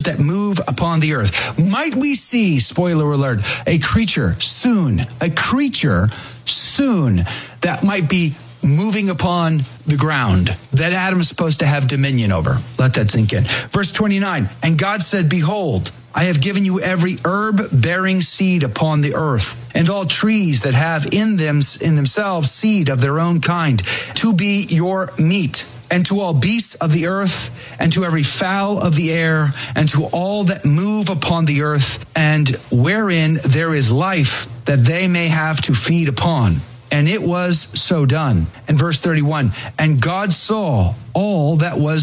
that move upon the earth. Might we see, spoiler alert, a creature soon that might be moving upon the ground that Adam is supposed to have dominion over. Let that sink in. Verse 29, and God said, behold, I have given you every herb bearing seed upon the earth, and all trees that have in themselves seed of their own kind, to be your meat, and to all beasts of the earth, and to every fowl of the air, and to all that move upon the earth, and wherein there is life, that they may have to feed upon. And it was so done. And verse 31, and God saw all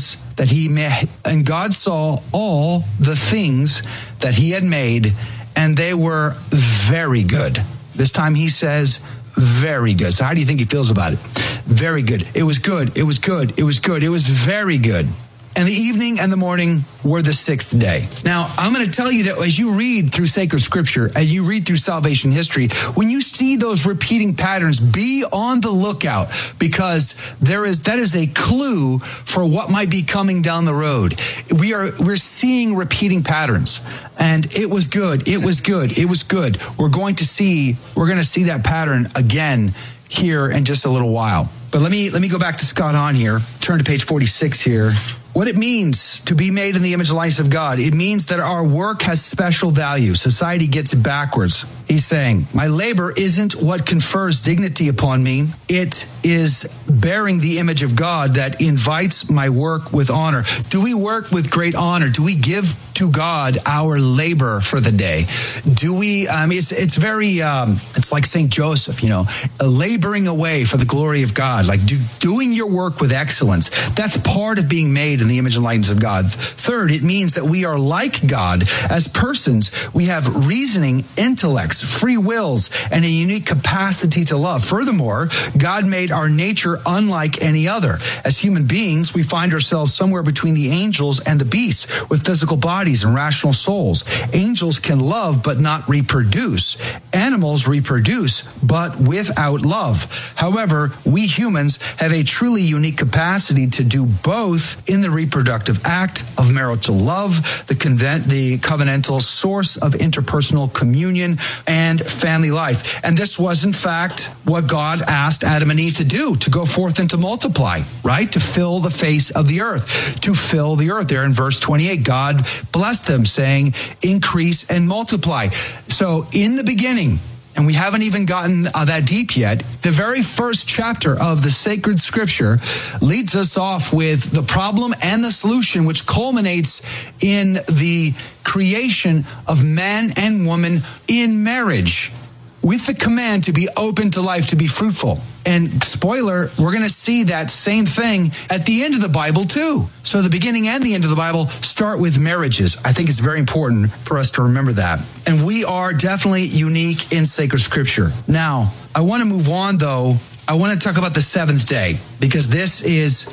and God saw all the things that he had made, and they were very good. This time he says, very good. So how do you think he feels about it? Very good. It was good. It was good. It was good. It was very good. And the evening and the morning were the sixth day. Now, I'm going to tell you that as you read through sacred scripture, as you read through salvation history, when you see those repeating patterns, be on the lookout, because that is a clue for what might be coming down the road. We're seeing repeating patterns, and it was good. It was good. It was good. We're going to see that pattern again here in just a little while. But let me go back to Scott Hahn here. Turn to page 46 here. What it means to be made in the image and likeness of God. It means that our work has special value. Society gets it backwards. He's saying, my labor isn't what confers dignity upon me. It is bearing the image of God that invites my work with honor. Do we work with great honor? Do we give to God our labor for the day? Do we, it's very, it's like St. Joseph, laboring away for the glory of God, like doing your work with excellence. That's part of being made in the image and likeness of God. Third, it means that we are like God. As persons, we have reasoning, intellects, free wills, and a unique capacity to love. Furthermore, God made our nature unlike any other. As human beings, we find ourselves somewhere between the angels and the beasts, with physical bodies and rational souls. Angels can love but not reproduce. Animals reproduce but without love. However, we humans have a truly unique capacity to do both in the reproductive act of marital love, the covenantal source of interpersonal communion, and family life. And this was, in fact, what God asked Adam and Eve to do, to go forth and to multiply, right? To fill the face of the earth, to fill the earth. There in verse 28, God blessed them, saying, increase and multiply. So in the beginning, and we haven't even gotten that deep yet, the very first chapter of the sacred scripture leads us off with the problem and the solution, which culminates in the creation of man and woman in marriage, with the command to be open to life, to be fruitful. And spoiler, we're going to see that same thing at the end of the Bible too. So the beginning and the end of the Bible start with marriages. I think it's very important for us to remember that. And we are definitely unique in sacred scripture. Now, I want to move on though. I want to talk about the seventh day, because this is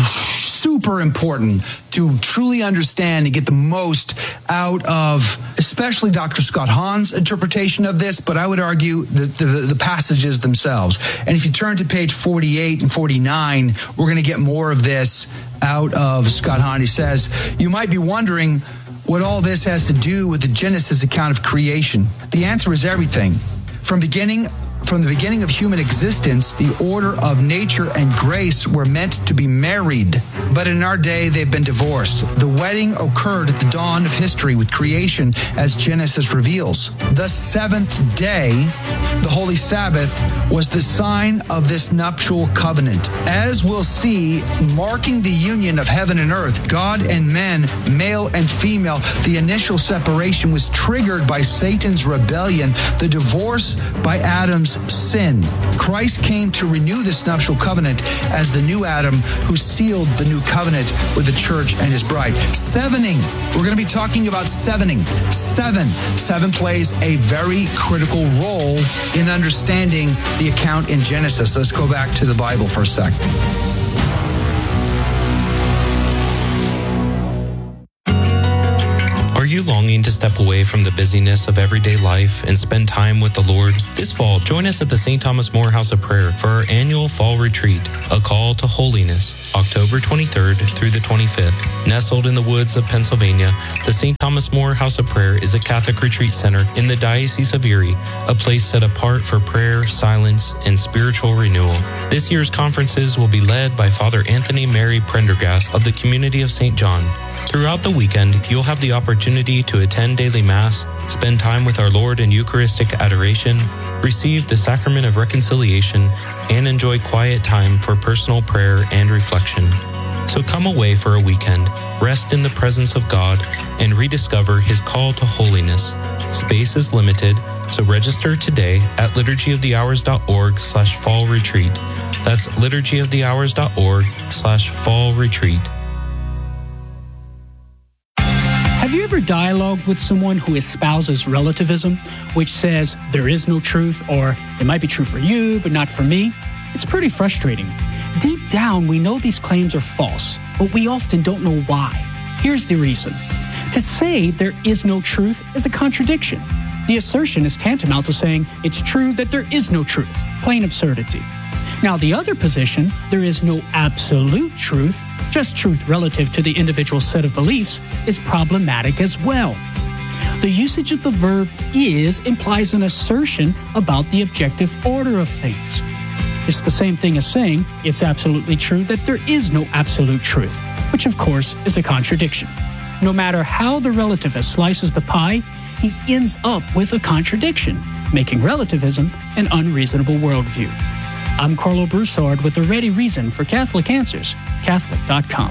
super important to truly understand and get the most out of, especially Dr. Scott Hahn's interpretation of this, but I would argue the passages themselves. And if you turn to page 48 and 49, we're going to get more of this out of Scott Hahn. He says, you might be wondering what all this has to do with the Genesis account of creation. The answer is everything. From the beginning of human existence, the order of nature and grace were meant to be married. But in our day, they've been divorced. The wedding occurred at the dawn of history with creation, as Genesis reveals. The seventh day, the Holy Sabbath, was the sign of this nuptial covenant. As we'll see, marking the union of heaven and earth, God and man, male and female, the initial separation was triggered by Satan's rebellion, the divorce by Adam's sin. Christ came to renew this nuptial covenant as the new Adam who sealed the new covenant with the church and his bride. Sevening. We're going to be talking about sevening. Seven plays a very critical role in understanding the account in Genesis. Let's go back to the Bible for a second. Are you longing to step away from the busyness of everyday life and spend time with the Lord? This fall, join us at the St. Thomas More House of Prayer for our annual fall retreat, A Call to Holiness, October 23rd through the 25th. Nestled in the woods of Pennsylvania, the St. Thomas More House of Prayer is a Catholic retreat center in the Diocese of Erie, a place set apart for prayer, silence, and spiritual renewal. This year's conferences will be led by Father Anthony Mary Prendergast of the Community of St. John. Throughout the weekend, you'll have the opportunity to attend daily Mass, spend time with our Lord in Eucharistic adoration, receive the Sacrament of Reconciliation, and enjoy quiet time for personal prayer and reflection. So come away for a weekend, rest in the presence of God, and rediscover His call to holiness. Space is limited, so register today at liturgyofthehours.org/fall retreat. That's liturgyofthehours.org/fall retreat. Have you ever dialogued with someone who espouses relativism, which says there is no truth, or it might be true for you, but not for me? It's pretty frustrating. Deep down, we know these claims are false, but we often don't know why. Here's the reason. To say there is no truth is a contradiction. The assertion is tantamount to saying it's true that there is no truth. Plain absurdity. Now, the other position, there is no absolute truth, just truth relative to the individual set of beliefs, is problematic as well. The usage of the verb is implies an assertion about the objective order of things. It's the same thing as saying it's absolutely true that there is no absolute truth, which of course is a contradiction. No matter how the relativist slices the pie, he ends up with a contradiction, making relativism an unreasonable worldview. I'm Carlo Broussard with a ready reason for Catholic Answers, Catholic.com.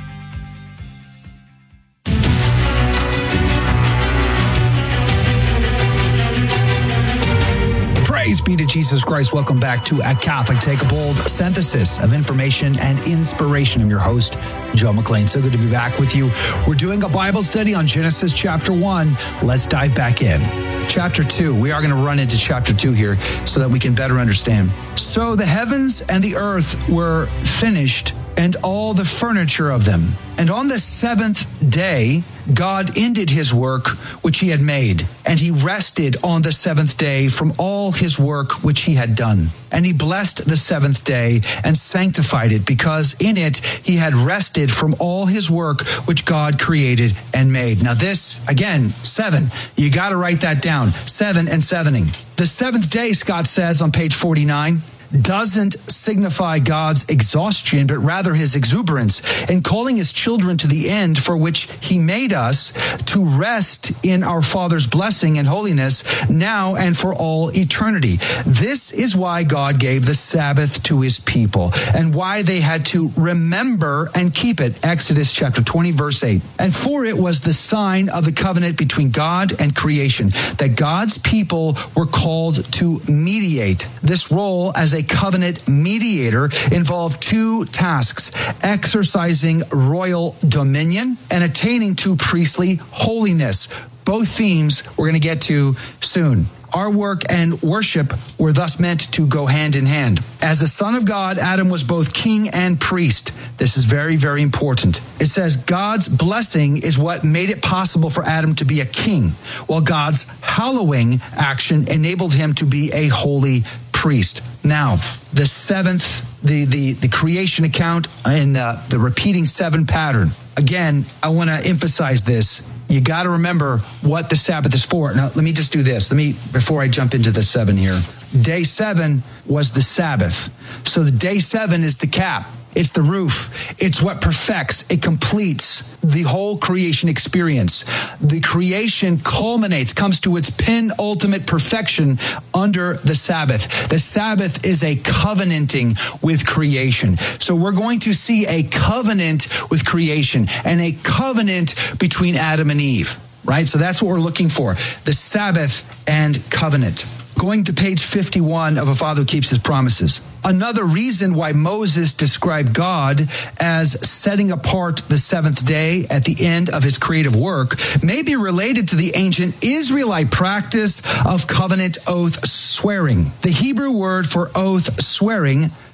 Praise be to Jesus Christ. Welcome back to A Catholic Take a Bold, synthesis of information and inspiration. I'm your host, Joe McLean. So good to be back with you. We're doing a Bible study on Genesis chapter 1. Let's dive back in. Chapter 2. We are going to run into chapter 2 here so that we can better understand. So the heavens and the earth were finished, and all the furniture of them. And on the seventh day, God ended his work which he had made, and he rested on the seventh day from all his work which he had done. And he blessed the seventh day and sanctified it, because in it he had rested from all his work which God created and made. Now this, again, 7. You got to write that down. 7 and 7ing. The seventh day, Scott says on page 49, doesn't signify God's exhaustion, but rather his exuberance in calling his children to the end for which he made us, to rest in our Father's blessing and holiness now and for all eternity. This is why God gave the Sabbath to his people and why they had to remember and keep it. Exodus chapter 20, verse 8. And for it was the sign of the covenant between God and creation, that God's people were called to mediate. This role as a covenant mediator involved 2 tasks: exercising royal dominion and attaining to priestly holiness. Both themes we're going to get to soon. Our work and worship were thus meant to go hand in hand. As the Son of God, Adam was both king and priest. This is very, very important. It says God's blessing is what made it possible for Adam to be a king, while God's hallowing action enabled him to be a holy priest. Now, the seventh, the creation account in the repeating 7 pattern. Again, I want to emphasize this. You got to remember what the Sabbath is for. Now, let me just do this. Before I jump into the 7 here. Day 7 was the Sabbath. So the day 7 is the cap. It's the roof. It's what perfects, it completes the whole creation experience. The creation comes to its penultimate perfection under the Sabbath. The Sabbath is a covenanting with creation. So we're going to see a covenant with creation and a covenant between Adam and Eve, right? So that's what we're looking for, the Sabbath and covenant. Going to page 51 of A Father Who Keeps His Promises. Another reason why Moses described God as setting apart the seventh day at the end of his creative work may be related to the ancient Israelite practice of covenant oath swearing. The Hebrew word for oath swearing,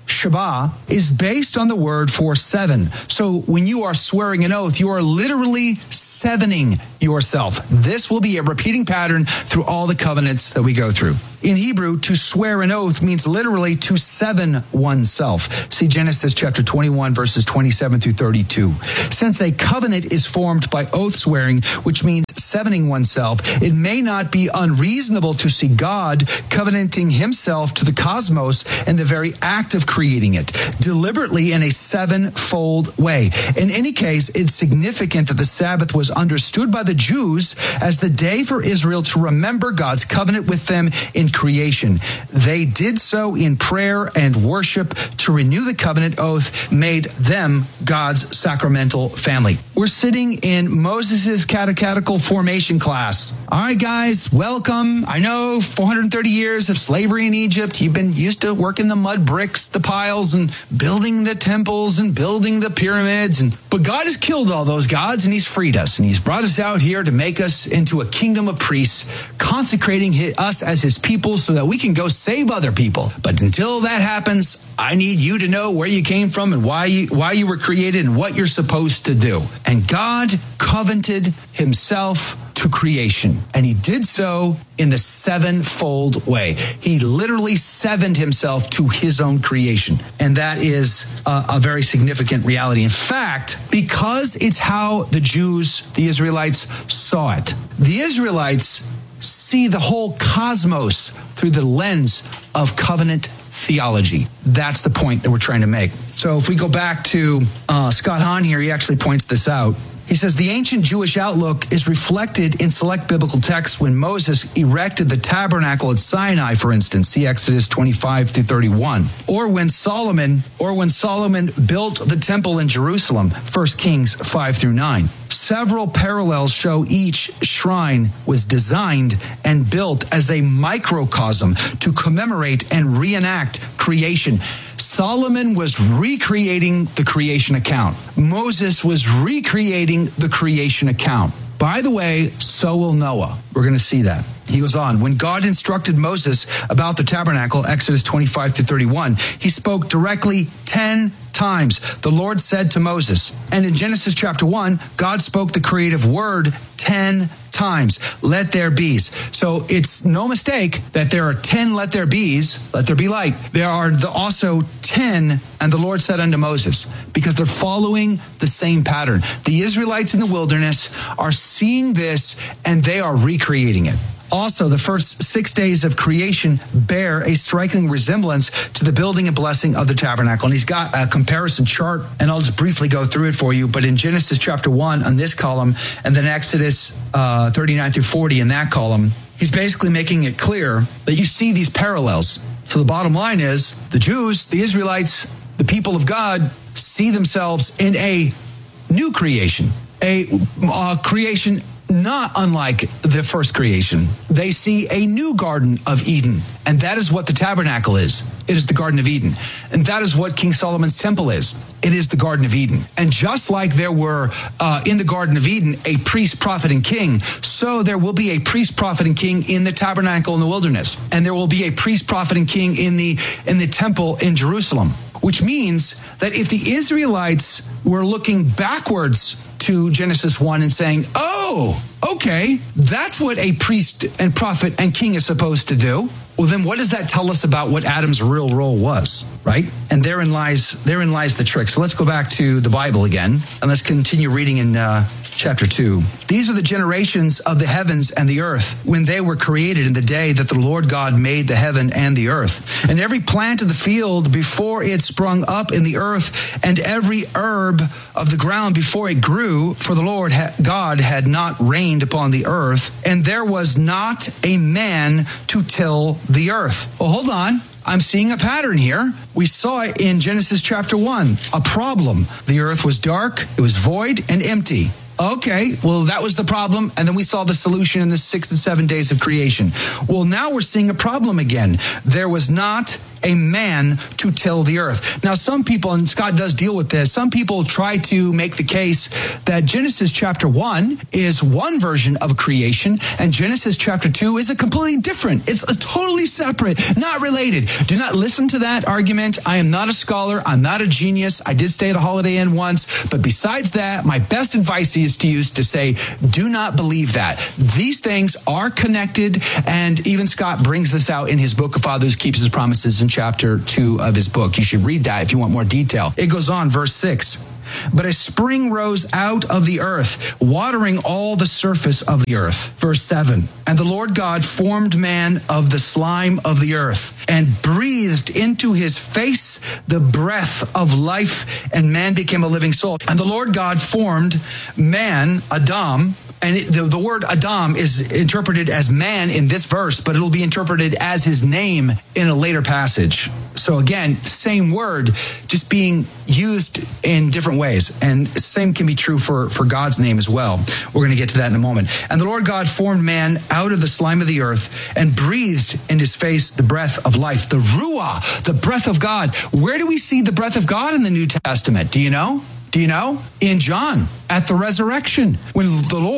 Shabbat, is based on the word for seven. So when you are swearing an oath, you are literally sevening yourself. This will be a repeating pattern through all the covenants that we go through. In Hebrew, to swear an oath means literally to seven oneself. See Genesis chapter 21, verses 27 through 32. Since a covenant is formed by oath swearing, which means sevening oneself, it may not be unreasonable to see God covenanting himself to the cosmos in the very act of creating it, deliberately in a sevenfold way. In any case, it's significant that the Sabbath was understood by the Jews as the day for Israel to remember God's covenant with them in creation. They did so in prayer and worship to renew the covenant oath made them God's sacramental family. We're sitting in Moses' catechetical formation class. All right, guys, welcome. I know 430 years of slavery in Egypt. You've been used to working the mud bricks, the piles, and building the temples and building the pyramids. But God has killed all those gods and he's freed us. And he's brought us out here to make us into a kingdom of priests, consecrating us as his people so that we can go save other people. But until that happens, I need you to know where you came from and why you were created and what you're supposed to do. And God covenanted himself to creation. And he did so in the sevenfold way. He literally sevened himself to his own creation. And that is a very significant reality. In fact, because it's how the Jews, the Israelites, saw it. The Israelites see the whole cosmos through the lens of covenant theology. That's the point that we're trying to make. So if we go back to Scott Hahn here, he actually points this out. He says the ancient Jewish outlook is reflected in select biblical texts when Moses erected the tabernacle at Sinai, for instance, see Exodus 25 to 31, or when Solomon built the temple in Jerusalem, 1 Kings 5 through 9. Several parallels show each shrine was designed and built as a microcosm to commemorate and reenact creation. Solomon was recreating the creation account. Moses was recreating the creation account. By the way, so will Noah. We're going to see that. He goes on, when God instructed Moses about the tabernacle, Exodus 25 to 31, he spoke directly 10 times. The Lord said to Moses, and in Genesis chapter 1, God spoke the creative word 10 times. Let there be. So it's no mistake that there are 10 let there be's, let there be light. There are also 10, and the Lord said unto Moses, because they're following the same pattern. The Israelites in the wilderness are seeing this and they are recreating it. Also, the first 6 days of creation bear a striking resemblance to the building and blessing of the tabernacle. And he's got a comparison chart, and I'll just briefly go through it for you. But in Genesis chapter 1 on this column, and then Exodus 39 through 40 in that column, he's basically making it clear that you see these parallels. So the bottom line is the Jews, the Israelites, the people of God see themselves in a new creation, a creation not unlike the first creation. They see a new Garden of Eden, and that is what the tabernacle is. It is the Garden of Eden. And that is what King Solomon's temple is. It is the Garden of Eden. And just like there were in the Garden of Eden a priest, prophet, and king, so there will be a priest, prophet, and king in the tabernacle in the wilderness. And there will be a priest, prophet, and king in the temple in Jerusalem. Which means that if the Israelites were looking backwards to Genesis 1 and saying, oh, okay, that's what a priest and prophet and king is supposed to do. Well, then what does that tell us about what Adam's real role was, right? And therein lies the trick. So let's go back to the Bible again, and let's continue reading in chapter 2. These are the generations of the heavens and the earth when they were created in the day that the Lord God made the heaven and the earth. And every plant of the field before it sprung up in the earth, and every herb of the ground before it grew, for the Lord God had not rained upon the earth, and there was not a man to till the earth. Well, hold on. I'm seeing a pattern here. We saw it in Genesis chapter 1, a problem. The earth was dark, it was void and empty. Okay, well, that was the problem. And then we saw the solution in the 6 and 7 days of creation. Well, now we're seeing a problem again. There was not a man to till the earth. Now, some people, and Scott does deal with this, some people try to make the case that Genesis chapter 1 is one version of creation, and Genesis chapter 2 is a completely different. It's a totally separate, not related. Do not listen to that argument. I am not a scholar. I'm not a genius. I did stay at a Holiday Inn once, but besides that, my best advice is to use to say, do not believe that. These things are connected, and even Scott brings this out in his book, A Father Who Keeps His Promises, in chapter 2 of his book. You should read that if you want more detail. It goes on, verse 6. But a spring rose out of the earth, watering all the surface of the earth. Verse 7. And the Lord God formed man of the slime of the earth and breathed into his face the breath of life, and man became a living soul. And the Lord God formed man, Adam, and the word Adam is interpreted as man in this verse, but it'll be interpreted as his name in a later passage. So again, same word, just being used in different ways. And same can be true for God's name as well. We're going to get to that in a moment. And the Lord God formed man out of the slime of the earth and breathed in his face the breath of life, the Ruah, the breath of God. Where do we see the breath of God in the New Testament? Do you know? Do you know? In John, at the resurrection, when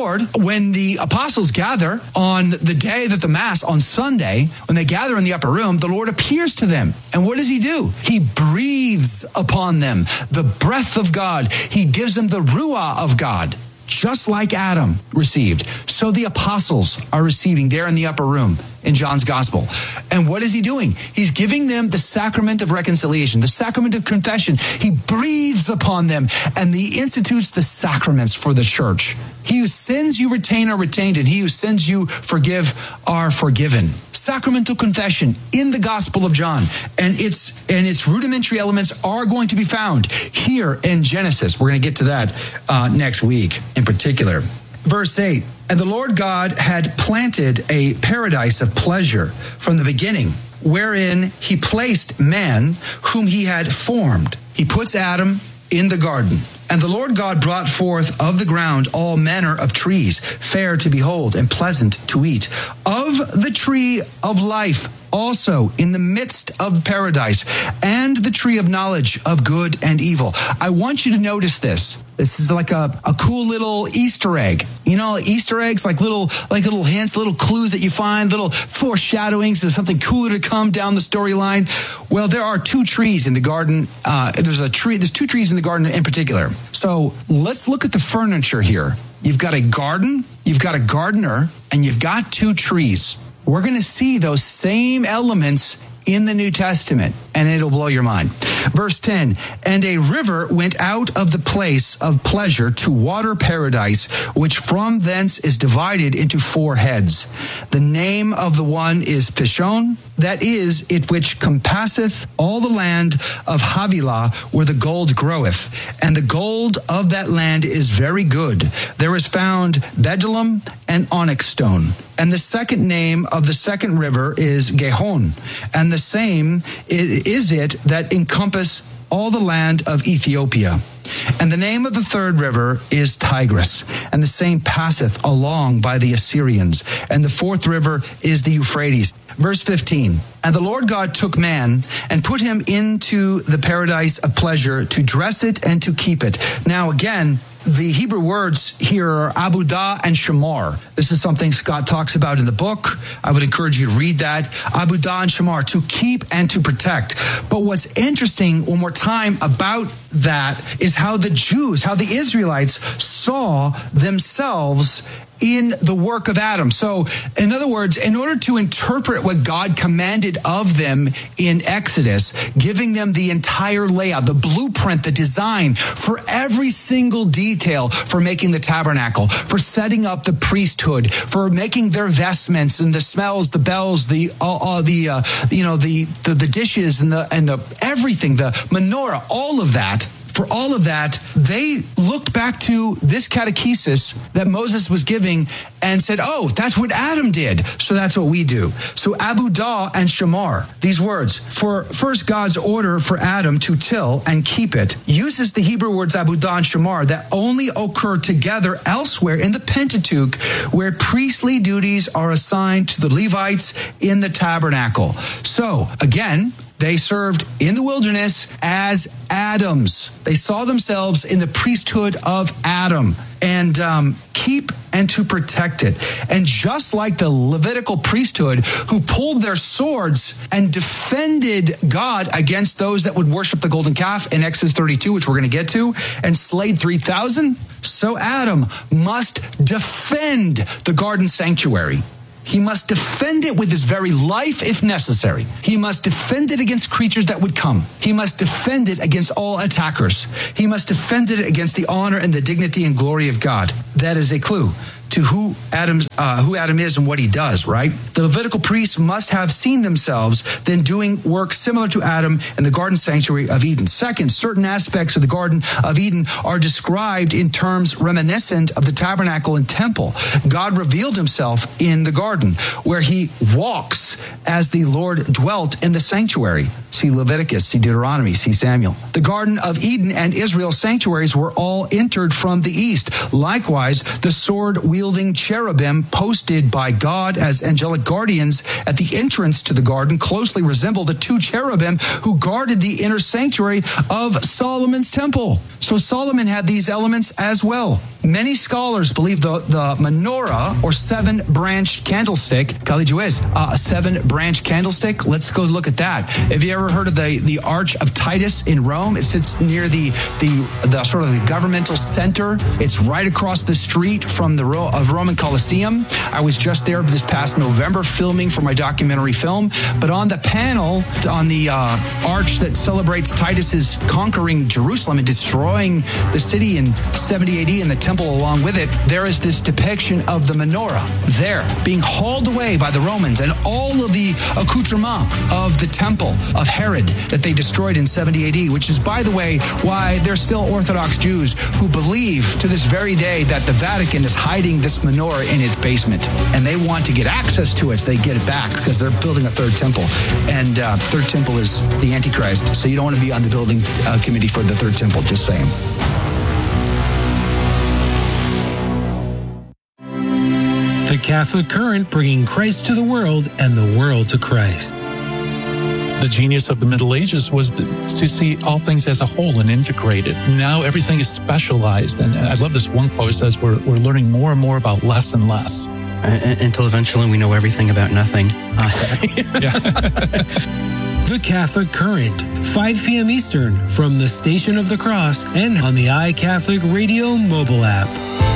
the apostles gather on the day that the Mass, on Sunday, when they gather in the upper room, the Lord appears to them. And what does he do? He breathes upon them the breath of God. He gives them the Ruah of God. Just like Adam received, so the apostles are receiving there in the upper room in John's gospel. And what is he doing? He's giving them the sacrament of reconciliation, the sacrament of confession. He breathes upon them, and he institutes the sacraments for the church. He who sins you retain are retained, and he who sins you forgive are forgiven. Sacramental confession in the Gospel of John, and its rudimentary elements are going to be found here in Genesis. We're going to get to that next week in particular. Verse 8, and the Lord God had planted a paradise of pleasure from the beginning, wherein he placed man whom he had formed. He puts Adam in the garden. And the Lord God brought forth of the ground all manner of trees, fair to behold and pleasant to eat. Of the tree of life also in the midst of paradise, and the tree of knowledge of good and evil. I want you to notice this. This is like a cool little Easter egg. You know, Easter eggs, like little hints, little clues that you find, little foreshadowings of something cooler to come down the storyline. Well, there are two trees in the garden. There's two trees in the garden in particular. So let's look at the furniture here. You've got a garden, you've got a gardener, and you've got two trees. We're going to see those same elements in the New Testament, and it'll blow your mind. Verse 10, and a river went out of the place of pleasure to water paradise, which from thence is divided into four heads. The name of the one is Pishon, that is it which compasseth all the land of Havilah, where the gold groweth. And the gold of that land is very good. There is found bdellium and onyx stone. And the second name of the second river is Gihon. And the same is it that encompass all the land of Ethiopia. And the name of the third river is Tigris, and the same passeth along by the Assyrians. And the fourth river is the Euphrates. Verse 15, and the Lord God took man and put him into the paradise of pleasure to dress it and to keep it. Now again, the Hebrew words here are abudah and shamar. This is something Scott talks about in the book. I would encourage you to read that. Abudah and shamar, to keep and to protect. But what's interesting one more time about that is how the Jews, how the Israelites saw themselves in the work of Adam. So, in other words, in order to interpret what God commanded of them in Exodus, giving them the entire layout, the blueprint, the design for every single detail for making the tabernacle, for setting up the priesthood, for making their vestments and the smells, the bells, the dishes and the everything, the menorah, all of that. For all of that, they looked back to this catechesis that Moses was giving and said, oh, that's what Adam did, so that's what we do. So abudah and shamar, these words, for first God's order for Adam to till and keep it, uses the Hebrew words abudah and shamar that only occur together elsewhere in the Pentateuch, where priestly duties are assigned to the Levites in the tabernacle. So, again, They served in the wilderness as Adams. They saw themselves in the priesthood of Adam and keep and to protect it. And just like the Levitical priesthood, who pulled their swords and defended God against those that would worship the golden calf in Exodus 32, which we're going to get to, and slayed 3,000, so Adam must defend the garden sanctuary. He must defend it with his very life if necessary. He must defend it against creatures that would come. He must defend it against all attackers. He must defend it against the honor and the dignity and glory of God. That is a clue to who Adam is and what he does, right? The Levitical priests must have seen themselves then doing work similar to Adam in the garden sanctuary of Eden. Second, certain aspects of the Garden of Eden are described in terms reminiscent of the tabernacle and temple. God revealed himself in the garden, where he walks as the Lord dwelt in the sanctuary. See Leviticus, see Deuteronomy, see Samuel. The Garden of Eden and Israel's sanctuaries were all entered from the east. Likewise, the sword-wielding cherubim posted by God as angelic guardians at the entrance to the garden closely resemble the two cherubim who guarded the inner sanctuary of Solomon's temple. So Solomon had these elements as well. Many scholars believe the menorah, or seven-branched candlestick, Kali Juez, a seven-branch candlestick. Let's go look at that. Have you ever heard of the Arch of Titus in Rome? It sits near the sort of the governmental center. It's right across the street from the Roman Colosseum. I was just there this past November filming for my documentary film. But on the panel, on the arch that celebrates Titus's conquering Jerusalem and destroying the city in 70 AD and the temple along with it, there is this depiction of the menorah there being hauled away by the Romans and all of the accoutrement of the temple of Herod that they destroyed in 70 AD, which is, by the way, why there's still Orthodox Jews who believe to this very day that the Vatican is hiding this menorah in its basement, and they want to get access to it so they get it back because they're building a third temple, and third temple is the Antichrist, so you don't want to be on the building committee for the third temple, just saying. The Catholic Current, bringing Christ to the world and the world to Christ. The genius of the Middle Ages was to see all things as a whole and integrated. Now everything is specialized. And I love this one quote. It says we're learning more and more about less and less. Until eventually we know everything about nothing. The Catholic Current, 5 p.m. Eastern, from the Station of the Cross and on the iCatholic Radio mobile app.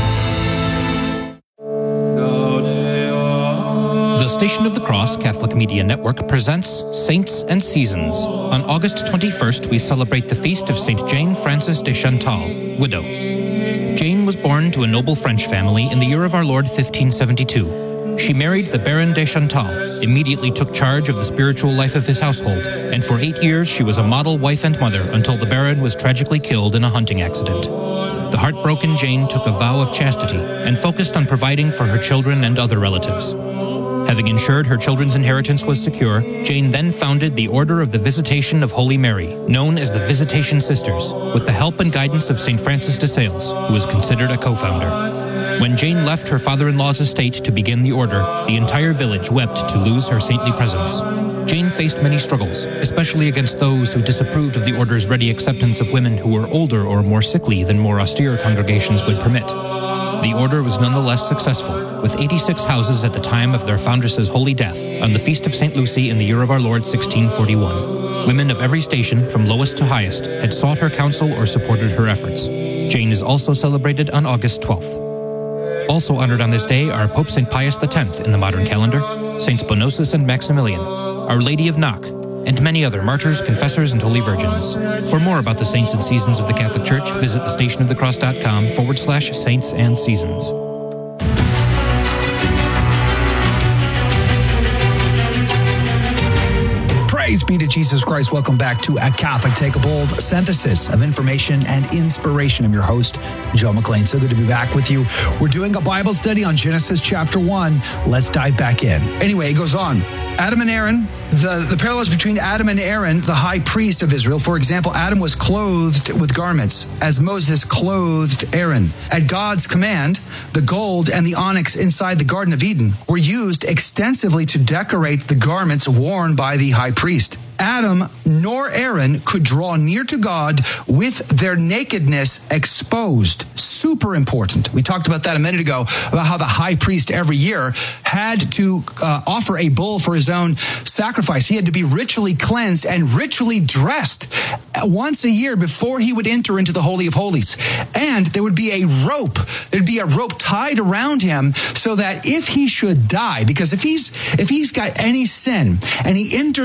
The Station of the Cross Catholic Media Network presents Saints and Seasons. On August 21st, we celebrate the feast of St. Jane Frances de Chantal, widow. Jane was born to a noble French family in the year of our Lord 1572. She married the Baron de Chantal, immediately took charge of the spiritual life of his household, and for 8 years she was a model wife and mother until the Baron was tragically killed in a hunting accident. The heartbroken Jane took a vow of chastity and focused on providing for her children and other relatives. Having ensured her children's inheritance was secure, Jane then founded the Order of the Visitation of Holy Mary, known as the Visitation Sisters, with the help and guidance of St. Francis de Sales, who was considered a co-founder. When Jane left her father-in-law's estate to begin the order, the entire village wept to lose her saintly presence. Jane faced many struggles, especially against those who disapproved of the order's ready acceptance of women who were older or more sickly than more austere congregations would permit. The order was nonetheless successful, with 86 houses at the time of their foundress's holy death on the Feast of St. Lucy in the year of our Lord 1641. Women of every station, from lowest to highest, had sought her counsel or supported her efforts. Jane is also celebrated on August 12th. Also honored on this day are Pope St. Pius X in the modern calendar, Saints Bonosus and Maximilian, Our Lady of Knock, and many other martyrs, confessors, and holy virgins. For more about the saints and seasons of the Catholic Church, visit thestationofthecross.com/saints and seasons. Praise be to Jesus Christ. Welcome back to A Catholic Take a Bold, synthesis of information and inspiration. I'm your host, Joe McLean. So good to be back with you. We're doing a Bible study on Genesis chapter 1. Let's dive back in. Anyway, it goes on. Adam and Aaron, the parallels between Adam and Aaron, the high priest of Israel. For example, Adam was clothed with garments as Moses clothed Aaron. At God's command, the gold and the onyx inside the Garden of Eden were used extensively to decorate the garments worn by the high priest. Adam nor Aaron could draw near to God with their nakedness exposed. Super important. We talked about that a minute ago, about how the high priest every year had to offer a bull for his own sacrifice. He had to be ritually cleansed and ritually dressed once a year before he would enter into the Holy of Holies. And there would be a rope. There'd be a rope tied around him so that if he should die, because if he's got any sin and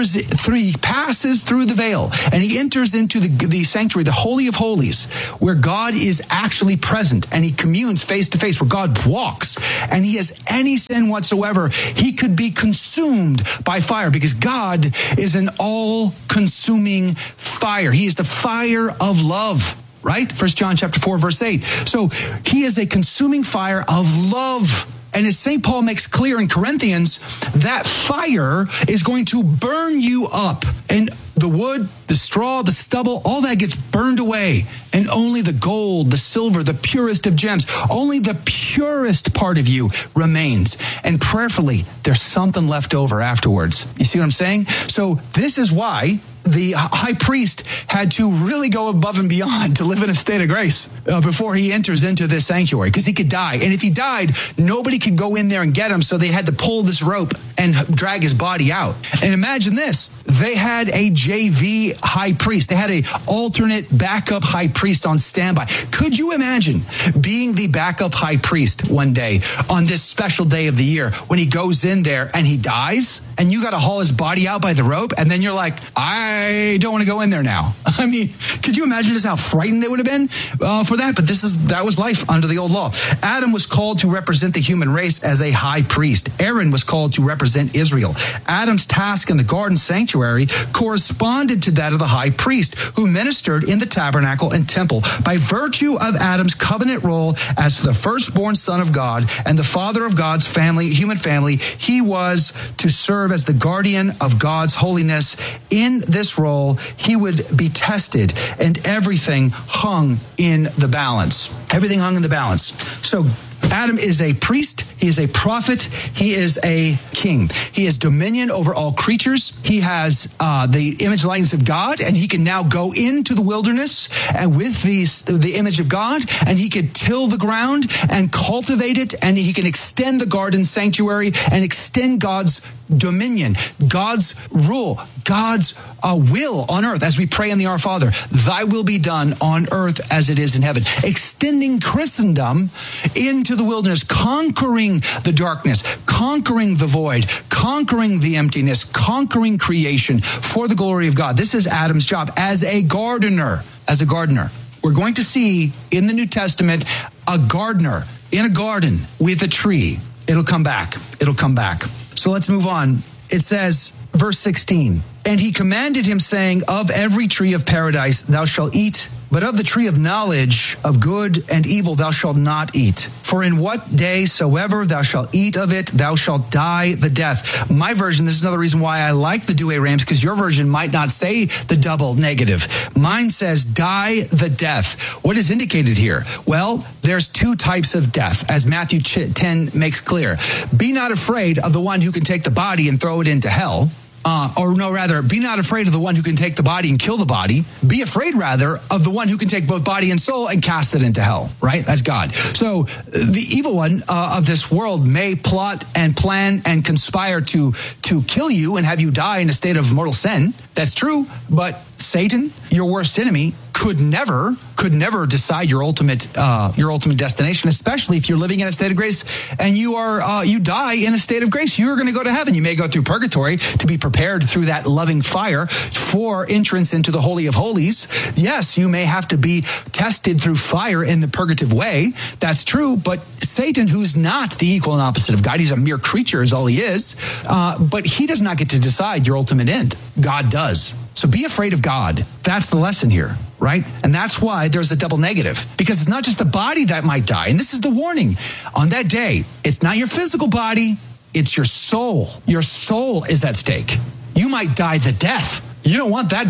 he passes through the veil and he enters into the sanctuary, the Holy of Holies, where God is actually present and he communes face to face, where God walks, and he has any sin whatsoever, he could be consumed by fire, because God is an all-consuming fire. He is the fire of love. Right? 1 John chapter 4, verse 8. So he is a consuming fire of love. And as St. Paul makes clear in Corinthians, that fire is going to burn you up. And the wood, the straw, the stubble, all that gets burned away. And only the gold, the silver, the purest of gems, only the purest part of you remains. And prayerfully, there's something left over afterwards. You see what I'm saying? So this is why the high priest had to really go above and beyond to live in a state of grace before he enters into this sanctuary, because he could die. And if he died, nobody could go in there and get him. So they had to pull this rope and drag his body out. And imagine this. They had a JV high priest. They had an alternate backup high priest on standby. Could you imagine being the backup high priest one day on this special day of the year when he goes in there and he dies and you got to haul his body out by the rope, and then you're like, I don't want to go in there now. I mean, could you imagine just how frightened they would have been for that? But that was life under the old law. Adam was called to represent the human race as a high priest. Aaron was called to represent Israel. Adam's task in the garden sanctuary corresponded to that of the high priest, who ministered in the tabernacle and temple. By virtue of Adam's covenant role as the firstborn son of God and the father of God's family, human family, he was to serve as the guardian of God's holiness. In this role, he would be tested, and everything hung in the balance. Everything hung in the balance. So Adam is a priest, he is a prophet, he is a king. He has dominion over all creatures. He has the image and likeness of God, and he can now go into the wilderness and with the image of God, and he can till the ground and cultivate it, and he can extend the garden sanctuary and extend God's dominion, God's rule, God's will on earth, as we pray in the Our Father, thy will be done on earth as it is in heaven. Extending Christendom into the wilderness, conquering the darkness, conquering the void, conquering the emptiness, conquering creation for the glory of God. This is Adam's job as a gardener. As a gardener. We're going to see in the New Testament a gardener in a garden with a tree. It'll come back. It'll come back. So let's move on. It says, verse 16, and he commanded him, saying, of every tree of paradise thou shalt eat, but of the tree of knowledge of good and evil thou shalt not eat. For in what day soever thou shalt eat of it, thou shalt die the death. My version, this is another reason why I like the Douay Rheims, because your version might not say the double negative. Mine says die the death. What is indicated here? Well, there's two types of death, as Matthew 10 makes clear. Be not afraid of the one who can take the body and throw it into hell. Be not afraid of the one who can take the body and kill the body. Be afraid, rather, of the one who can take both body and soul and cast it into hell, right? That's God. So the evil one of this world may plot and plan and conspire to kill you and have you die in a state of mortal sin. That's true. But Satan, your worst enemy, could never decide your ultimate destination, especially if you're living in a state of grace and you die in a state of grace. You're going to go to heaven. You may go through purgatory to be prepared through that loving fire for entrance into the Holy of Holies. Yes, you may have to be tested through fire in the purgative way. That's true. But Satan, who's not the equal and opposite of God, he's a mere creature is all he is. But he does not get to decide your ultimate end. God does. So be afraid of God. That's the lesson here, right? And that's why there's a double negative, because it's not just the body that might die. And this is the warning. On that day, it's not your physical body, it's your soul. Your soul is at stake. You might die the death. You don't want that death.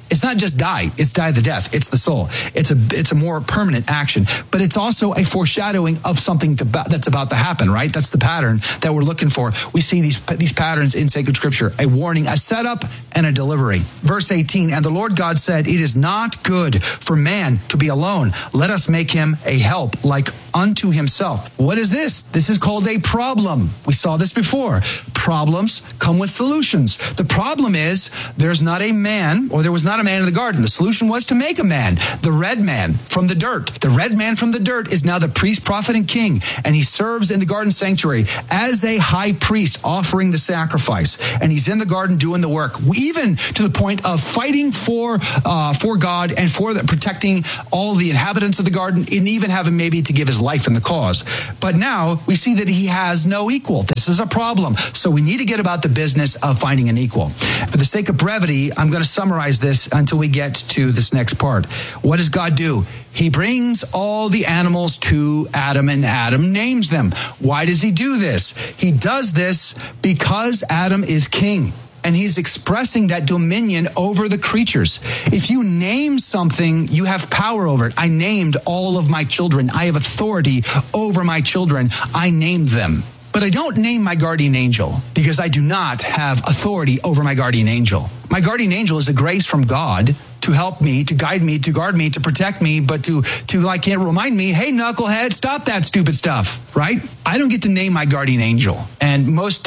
It's not just die. It's die the death. It's the soul. It's a more permanent action, but it's also a foreshadowing of something that's about to happen, right? That's the pattern that we're looking for. We see these patterns in sacred scripture, a warning, a setup, and a delivery. Verse 18, and the Lord God said, it is not good for man to be alone. Let us make him a help like unto himself. What is this? This is called a problem. We saw this before. Problems come with solutions. The problem is there's not a man, or there was not a man in the garden. The solution was to make a man, the red man from the dirt. The red man from the dirt is now the priest, prophet, and king, and he serves in the garden sanctuary as a high priest offering the sacrifice. And he's in the garden doing the work, even to the point of fighting for God and for protecting all the inhabitants of the garden, and even having maybe to give his life in the cause. But now we see that he has no equal. This is a problem. So we need to get about the business of finding an equal. For the sake of brevity, I'm going to summarize this until we get to this next part. What does God do? He brings all the animals to Adam, and Adam names them. Why does he do this? He does this because Adam is king, and he's expressing that dominion over the creatures. If you name something, you have power over it. I named all of my children. I have authority over my children. I named them. But I don't name my guardian angel because I do not have authority over my guardian angel. My guardian angel is a grace from God to help me, to guide me, to guard me, to protect me, but to like remind me, hey, knucklehead, stop that stupid stuff, right? I don't get to name my guardian angel. And most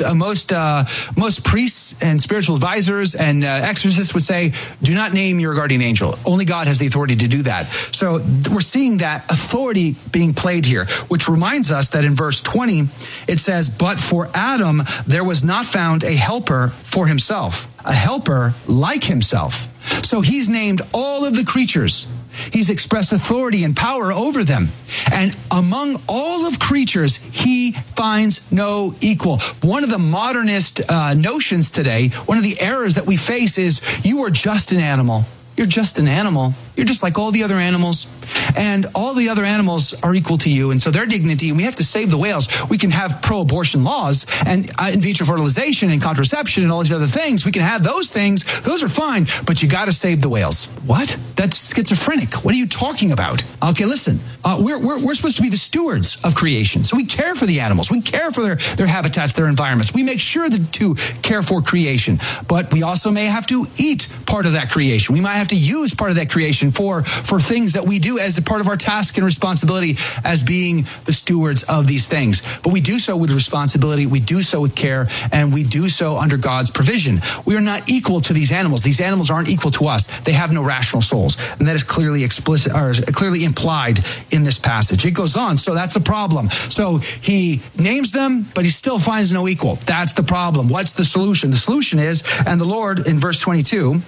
priests and spiritual advisors and exorcists would say, do not name your guardian angel. Only God has the authority to do that. So we're seeing that authority being played here, which reminds us that in verse 20, it says, but for Adam, there was not found a helper for himself, a helper like himself. So he's named all of the creatures. He's expressed authority and power over them. And among all of creatures, he finds no equal. One of the modernist notions today, one of the errors that we face is you are just an animal. You're just an animal. You're just like all the other animals. And all the other animals are equal to you. And so their dignity, and we have to save the whales. We can have pro-abortion laws and in vitro fertilization and contraception and all these other things. We can have those things. Those are fine. But you got to save the whales. What? That's schizophrenic. What are you talking about? Okay, listen. We're supposed to be the stewards of creation. So we care for the animals. We care for their habitats, their environments. We make sure to care for creation. But we also may have to eat part of that creation. We might have to use part of that creation for things that we do as a part of our task and responsibility as being the stewards of these things. But we do so with responsibility, we do so with care, and we do so under God's provision. We are not equal to these animals. These animals aren't equal to us. They have no rational souls. And that is clearly explicit, or clearly implied in this passage. It goes on, so that's a problem. So he names them, but he still finds no equal. That's the problem. What's the solution? The solution is, and the Lord in verse 22,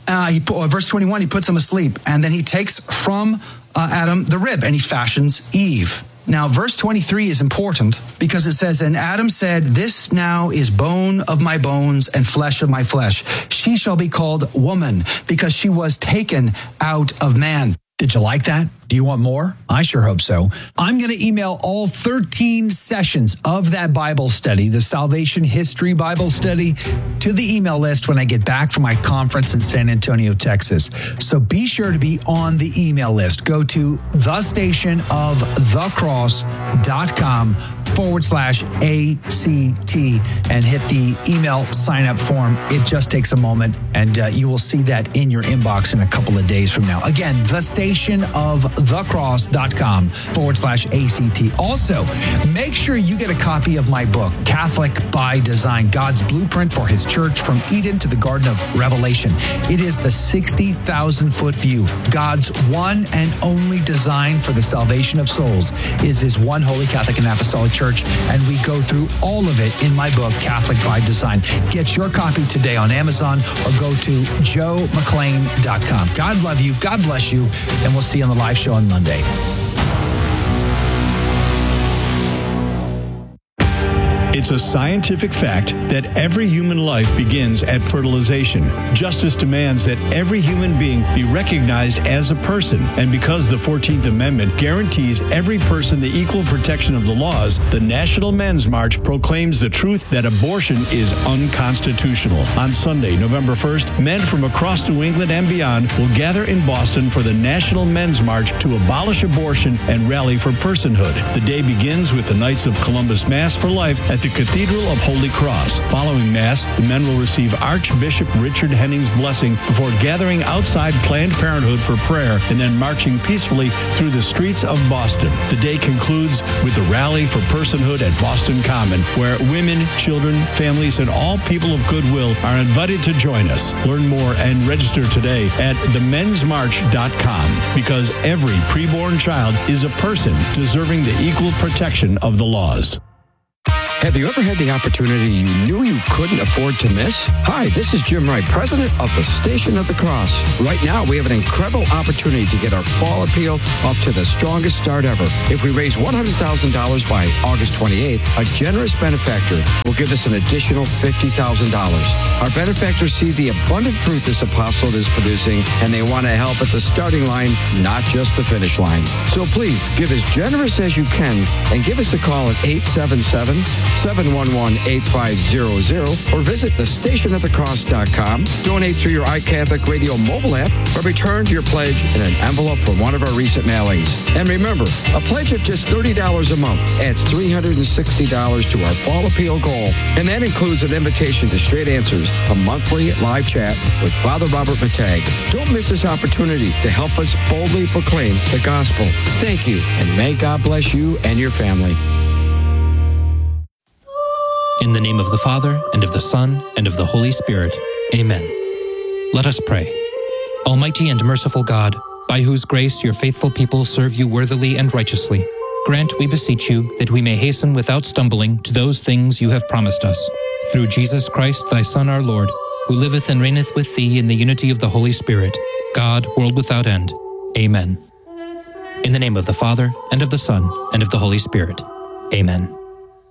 verse 21, he puts him asleep, and then he takes from Adam the rib, and he fashions Eve. Now, verse 23 is important because it says, and Adam said, this now is bone of my bones and flesh of my flesh. She shall be called woman because she was taken out of man. Did you like that? Do you want more? I sure hope so. I'm going to email all 13 sessions of that Bible study, the Salvation History Bible Study, to the email list when I get back from my conference in San Antonio, Texas. So be sure to be on the email list. Go to thestationofthecross.com/ACT and hit the email sign up form. It just takes a moment, and you will see that in your inbox in a couple of days from now. Again, thestationofthecross.com/ACT. Also, make sure you get a copy of my book, Catholic by Design, God's Blueprint for His Church from Eden to the Garden of Revelation. It is the 60,000-foot view. God's one and only design for the salvation of souls is His one holy Catholic and Apostolic Church, and we go through all of it in my book, Catholic by Design. Get your copy today on Amazon or go to joemcclain.com. God love you. God bless you. And we'll see you on the live show on Monday. It's a scientific fact that every human life begins at fertilization. Justice demands that every human being be recognized as a person. And because the 14th Amendment guarantees every person the equal protection of the laws, the National Men's March proclaims the truth that abortion is unconstitutional. On Sunday, November 1st, men from across New England and beyond will gather in Boston for the National Men's March to abolish abortion and rally for personhood. The day begins with the Knights of Columbus Mass for Life at the Cathedral of Holy Cross. Following Mass, the men will receive Archbishop Richard Henning's blessing before gathering outside Planned Parenthood for prayer and then marching peacefully through the streets of Boston. The day concludes with the Rally for Personhood at Boston Common, where women, children, families, and all people of goodwill are invited to join us. Learn more and register today at themensmarch.com, because every preborn child is a person deserving the equal protection of the laws. Have you ever had the opportunity you knew you couldn't afford to miss? Hi, this is Jim Wright, president of the Station of the Cross. Right now, we have an incredible opportunity to get our fall appeal up to the strongest start ever. If we raise $100,000 by August 28th, a generous benefactor will give us an additional $50,000. Our benefactors see the abundant fruit this apostolate is producing, and they want to help at the starting line, not just the finish line. So please, give as generous as you can and give us a call at 877-711-8500 or visit thestationofthecross.com. Donate through your iCatholic Radio mobile app or return your pledge in an envelope from one of our recent mailings. And remember, a pledge of just $30 a month adds $360 to our fall appeal goal. And that includes an invitation to Straight Answers, a monthly live chat with Father Robert Matag. Don't miss this opportunity to help us boldly proclaim the gospel. Thank you, and may God bless you and your family. In the name of the Father, and of the Son, and of the Holy Spirit. Amen. Let us pray. Almighty and merciful God, by whose grace your faithful people serve you worthily and righteously, grant, we beseech you, that we may hasten without stumbling to those things you have promised us. Through Jesus Christ, thy Son, our Lord, who liveth and reigneth with thee in the unity of the Holy Spirit, God, world without end. Amen. In the name of the Father, and of the Son, and of the Holy Spirit. Amen.